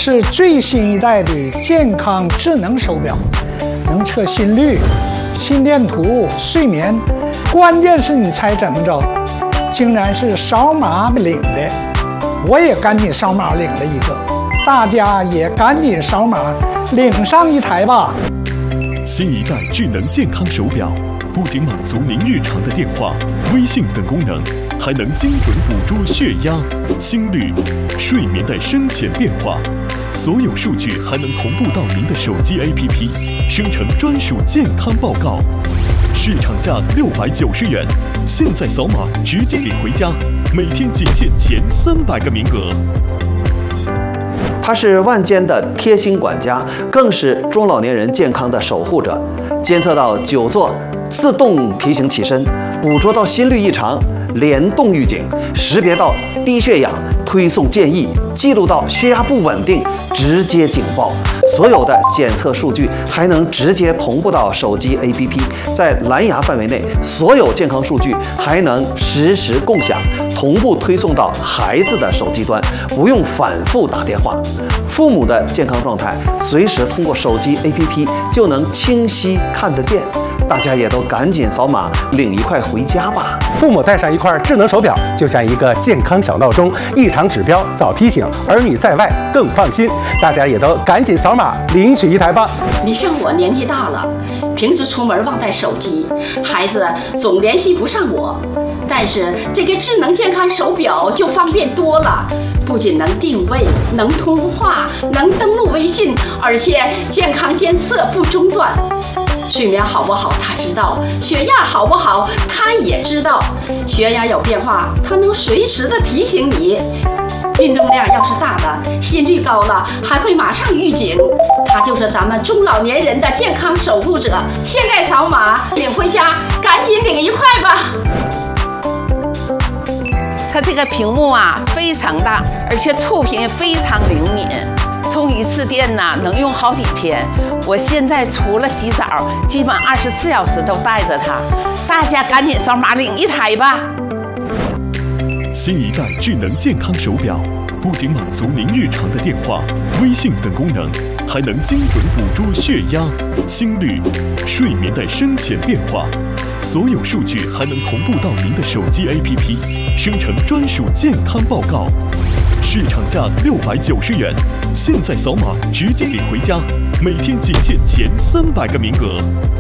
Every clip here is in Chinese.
是最新一代的健康智能手表，能测心率、心电图、睡眠。关键是你猜怎么着？竟然是扫码领的。我也赶紧扫码领了一个，大家也赶紧扫码领上一台吧。 新一代智能健康手表不仅满足您日常的电话、微信等功能，还能精准捕捉血压、心率、睡眠的深浅变化，所有数据还能同步到您的手机 APP， 生成专属健康报告。市场价690元，现在扫码直接领回家，每天仅限前300个名额。 它是万间的贴心管家，更是中老年人健康的守护者。监测到久坐，自动提醒起身；捕捉到心率异常，联动预警；识别到低血氧，推送建议；记录到血压不稳定，直接警报。所有的检测数据还能直接同步到手机 APP， 在蓝牙范围内，所有健康数据还能实时共享，同步推送到孩子的手机端，不用反复打电话。父母的健康状态随时通过手机 APP 就能清晰看得见。大家也都赶紧扫码领一块回家吧。 父母带上一块智能手表，就像一个健康小闹钟，异常指标早提醒，儿女在外更放心。大家也都赶紧扫码领取一台吧。 你像我年纪大了，平时出门忘带手机，孩子总联系不上我。但是这个智能健康手表就方便多了，不仅能定位、能通话、能登录微信，而且健康监测不中断。睡眠好不好他知道，血压好不好他也知道，血压有变化他能随时的提醒你，运动量要是大了，心率高了还会马上预警，他就是咱们中老年人的健康守护者。现在扫码领回家，赶紧领一块吧。 它这个屏幕啊非常大，而且触屏也非常灵敏，充一次电呢能用好几天。我现在除了洗澡，基本24小时都带着它。大家赶紧扫码领一台吧。 新一代智能健康手表不仅满足您日常的电话、微信等功能，还能精准捕捉血压、心率、睡眠的深浅变化，所有数据还能同步到您的手机 APP， 生成专属健康报告。市场价690元，现在扫码直接领回家，每天仅限前300个名额。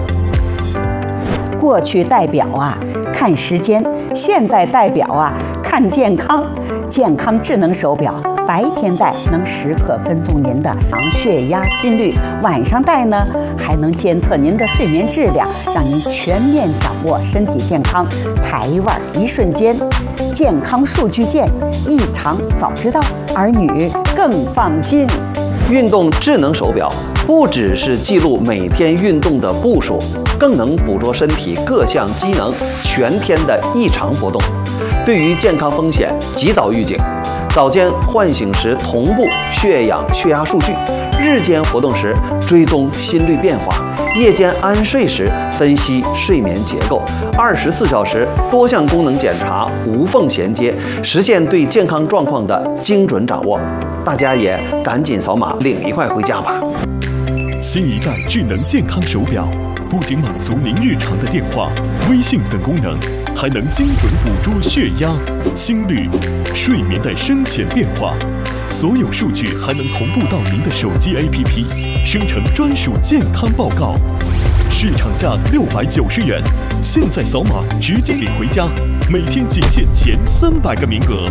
过去戴表啊看时间，现在戴表啊看健康。健康智能手表，白天戴能时刻跟踪您的血压、心率；晚上戴呢，还能监测您的睡眠质量，让您全面掌握身体健康。台腕一瞬间，健康数据见，异常早知道，儿女更放心。 运动智能手表不只是记录每天运动的步数，更能捕捉身体各项机能全天的异常波动，对于健康风险及早预警。早间唤醒时同步血氧、血压数据，日间活动时追踪心率变化，夜间安睡时分析睡眠结构，24小时多项功能检查无缝衔接，实现对健康状况的精准掌握。大家也赶紧扫码领一块回家吧。 新一代智能健康手表不仅满足您日常的电话、微信等功能，还能精准捕捉血压、心率、睡眠的深浅变化，所有数据还能同步到您的手机 APP， 生成专属健康报告。市场价690元，现在扫码直接领回家，每天仅限前300个名额。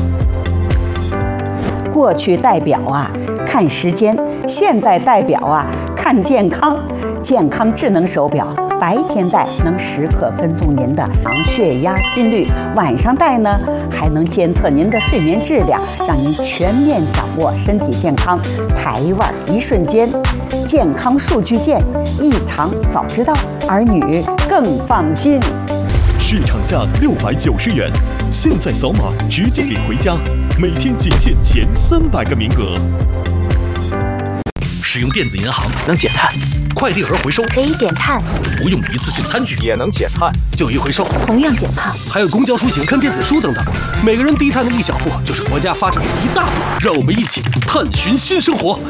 过去戴表啊看时间，现在戴表啊看健康。健康智能手表，白天戴能时刻跟踪您的血压、心率；晚上戴呢，还能监测您的睡眠质量，让您全面掌握身体健康。台腕一瞬间，健康数据见，异常早知道，儿女更放心。 市场价690元，现在扫码直接领回家，每天仅限前300个名额。 使用电子银行能减碳，快递盒回收可以减碳， 不用一次性餐具也能减碳， 旧衣回收同样减碳， 还有公交出行看电子书等等，每个人低碳的一小步，就是国家发展的一大步。让我们一起探寻新生活。